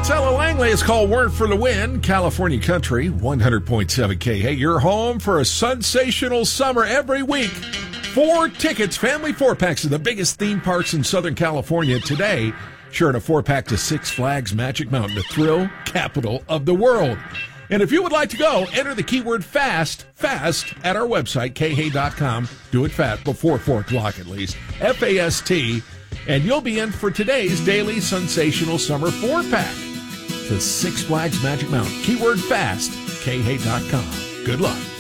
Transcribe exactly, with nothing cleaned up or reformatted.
That's Ella Langley. It's called Word for the Win, California Country, one hundred point seven K. Hey, you're home for a sensational summer every week. Four tickets, family four-packs of the biggest theme parks in Southern California today. Sharing a four-pack to Six Flags Magic Mountain, the thrill capital of the world. And if you would like to go, enter the keyword FAST, FAST, at our website, K H A Y dot com. Do it fast, before four o'clock at least. F A S T. And you'll be in for today's daily sensational summer four-pack to Six Flags Magic Mountain. Keyword FAST, K H A Y dot com. Good luck.